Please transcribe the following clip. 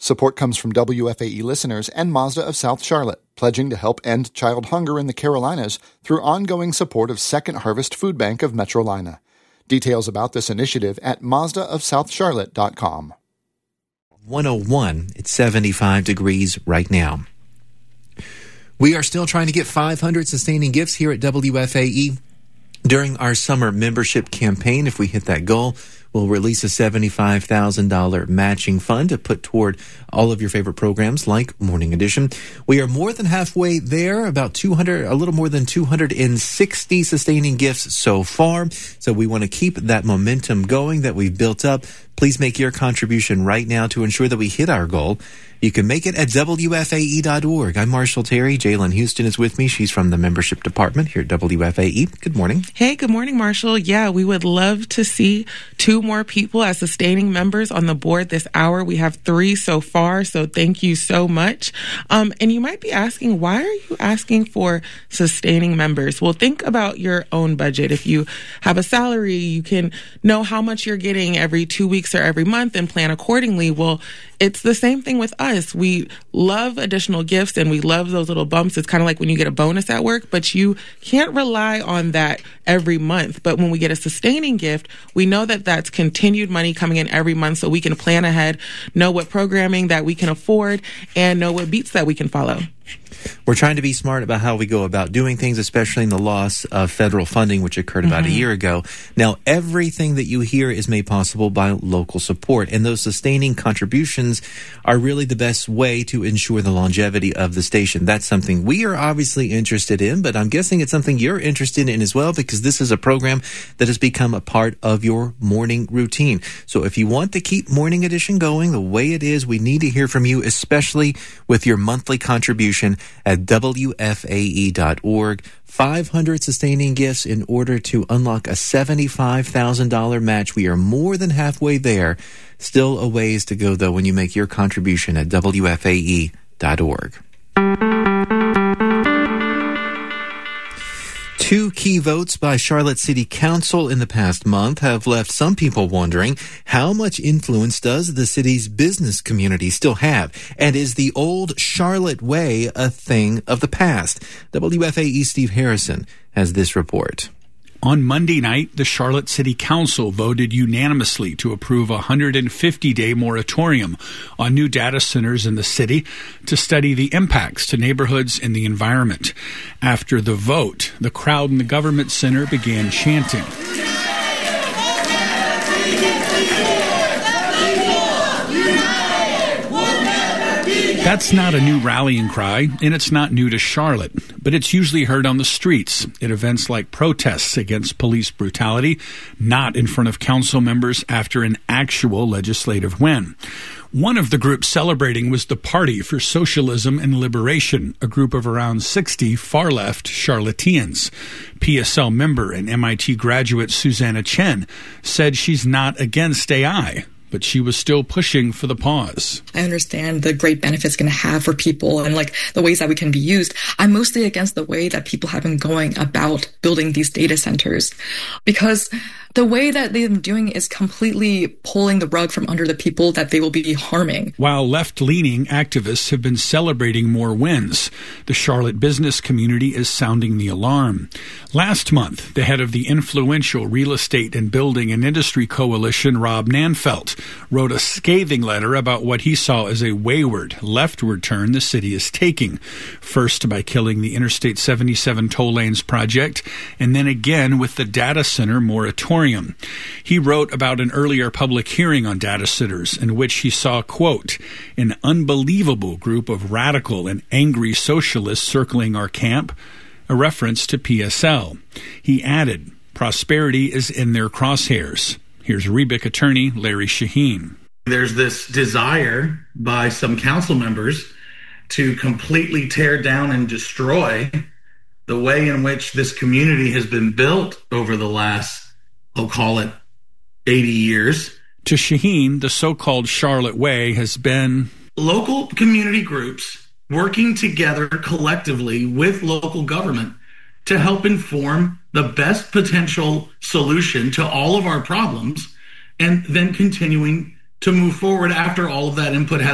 Support comes from WFAE listeners and Mazda of South Charlotte, pledging to help end child hunger in the Carolinas through ongoing support of Second Harvest Food Bank of Metrolina. Details about this initiative at mazdaofsouthcharlotte.com. 101, it's 75 degrees right now. We are still trying to get 500 sustaining gifts here at WFAE. During our summer membership campaign, if we hit that goal, we'll release a $75,000 matching fund to put toward all of your favorite programs like Morning Edition. We are more than halfway there, about 200, a little more than 260 sustaining gifts so far. So we want to keep that momentum going that we've built up. Please make your contribution right now to ensure that we hit our goal. You can make it at WFAE.org. I'm Marshall Terry. Jalen Houston is with me. She's from the membership department here at WFAE. Good morning. Hey, good morning, Marshall. Yeah, we would love to see 2 more people as sustaining members on the board this hour. We have 3 so far, so thank you so much. And you might be asking, why are you asking for sustaining members? Well, think about your own budget. If you have a salary, you can know how much you're getting every 2 weeks or every month and plan accordingly. Well, it's the same thing with us. We love additional gifts and we love those little bumps. It's kind of like when you get a bonus at work, but you can't rely on that every month. But when we get a sustaining gift, we know that that's continued money coming in every month so we can plan ahead, know what programming that we can afford, and know what beats that we can follow. We're trying to be smart about how we go about doing things, especially in the loss of federal funding, which occurred about a year ago. Now, everything that you hear is made possible by local support, and those sustaining contributions are really the best way to ensure the longevity of the station. That's something we are obviously interested in, but I'm guessing it's something you're interested in as well, because this is a program that has become a part of your morning routine. So if you want to keep Morning Edition going the way it is, we need to hear from you, especially with your monthly contribution at WFAE.org. 500 sustaining gifts in order to unlock a $75,000 match. We are more than halfway there. Still a ways to go, though, when you make your contribution at WFAE.org. 2 key votes by Charlotte City Council in the past month have left some people wondering, how much influence does the city's business community still have? And is the old Charlotte way a thing of the past? WFAE's Steve Harrison has this report. On Monday night, the Charlotte City Council voted unanimously to approve a 150-day moratorium on new data centers in the city to study the impacts to neighborhoods and the environment. After the vote, the crowd in the government center began chanting. That's not a new rallying cry, and it's not new to Charlotte, but it's usually heard on the streets at events like protests against police brutality, not in front of council members after an actual legislative win. One of the groups celebrating was the Party for Socialism and Liberation, a group of around 60 far-left Charlotteans. PSL member and MIT graduate Susanna Chen said she's not against AI, but she was still pushing for the pause. I understand the great benefits it's going to have for people and the ways that we can be used. I'm mostly against the way that people have been going about building these data centers, because the way that they've been doing is completely pulling the rug from under the people that they will be harming. While left-leaning activists have been celebrating more wins, the Charlotte business community is sounding the alarm. Last month, the head of the influential Real Estate and Building and Industry Coalition, Rob Nanfelt, wrote a scathing letter about what he saw as a wayward, leftward turn the city is taking, first by killing the Interstate 77 toll lanes project, and then again with the data center moratorium. He wrote about an earlier public hearing on data centers in which he saw, quote, an unbelievable group of radical and angry socialists circling our camp, a reference to PSL. He added, prosperity is in their crosshairs. Here's Rebic attorney Larry Shaheen. There's this desire by some council members to completely tear down and destroy the way in which this community has been built over the last, I'll call it, 80 years. To Shaheen, the so-called Charlotte Way has been local community groups working together collectively with local government to help inform the best potential solution to all of our problems, and then continuing to move forward after all of that input has